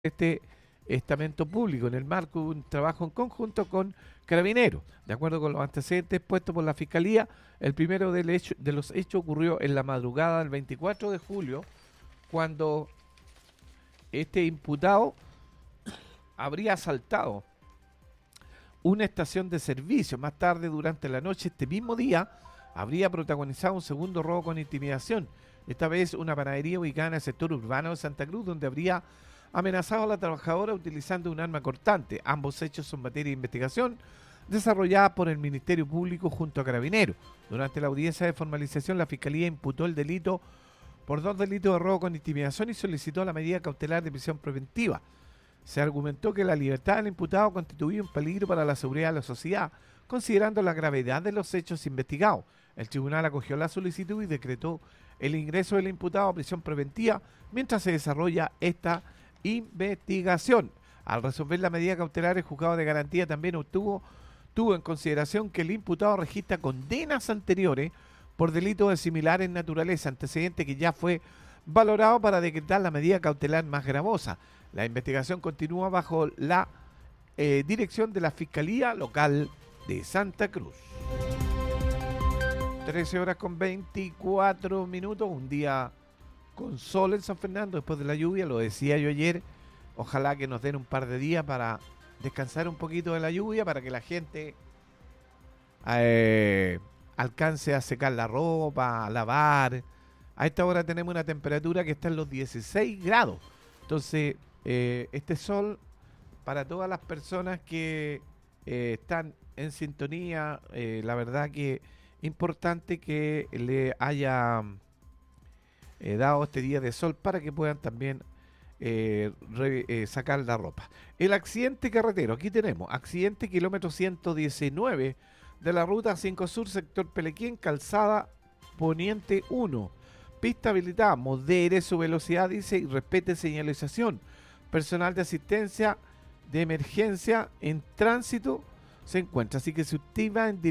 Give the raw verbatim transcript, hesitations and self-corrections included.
este estamento público en el marco de un trabajo en conjunto con Carabineros. De acuerdo con los antecedentes puestos por la Fiscalía, el primero del hecho, de los hechos ocurrió en la madrugada del veinticuatro de julio, cuando este imputado habría asaltado una estación de servicio. Más tarde, durante la noche, este mismo día, habría protagonizado un segundo robo con intimidación. Esta vez una panadería ubicada en el sector urbano de Santa Cruz, donde habría amenazado a la trabajadora utilizando un arma cortante. Ambos hechos son materia de investigación desarrollada por el Ministerio Público junto a Carabineros. Durante la audiencia de formalización, la Fiscalía imputó el delito por dos delitos de robo con intimidación y solicitó la medida cautelar de prisión preventiva. Se argumentó que la libertad del imputado constituía un peligro para la seguridad de la sociedad, considerando la gravedad de los hechos investigados. El tribunal acogió la solicitud y decretó el ingreso del imputado a prisión preventiva mientras se desarrolla esta investigación. Al resolver la medida cautelar, el juzgado de garantía también obtuvo, tuvo en consideración que el imputado registra condenas anteriores por delitos de similares naturaleza, antecedente que ya fue valorado para decretar la medida cautelar más gravosa. La investigación continúa bajo la eh, dirección de la Fiscalía Local de Santa Cruz. trece horas con veinticuatro minutos, un día con sol en San Fernando después de la lluvia, lo decía yo ayer. Ojalá que nos den un par de días para descansar un poquito de la lluvia, para que la gente eh, alcance a secar la ropa, a lavar. A esta hora tenemos una temperatura que está en los dieciséis grados. Entonces, eh, este sol, para todas las personas que eh, están en sintonía, eh, la verdad que importante que le haya eh, dado este día de sol para que puedan también eh, re, eh, sacar la ropa. El accidente carretero, aquí tenemos, accidente kilómetro ciento diecinueve de la ruta cinco Sur, sector Pelequén, calzada Poniente uno. Pista habilitada, modere su velocidad, dice, y respete señalización. Personal de asistencia de emergencia en tránsito se encuentra. Así que si usted va en dirección